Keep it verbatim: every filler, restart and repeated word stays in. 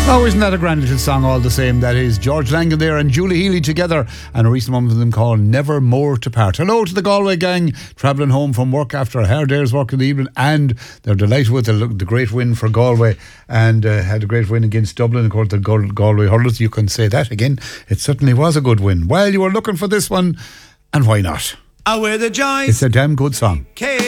Oh, isn't that a grand little song all the same? That is George Langan there and Julie Healy together, and a recent one of them called Never More to Part. Hello to the Galway gang travelling home from work after a hard day's work in the evening, and they're delighted with the, the great win for Galway, and uh, had a great win against Dublin. Of course, the Gal- Galway hurlers, you can say that again. It certainly was a good win. Well, you were looking for this one, and why not? I wear the joys. It's a damn good song. K-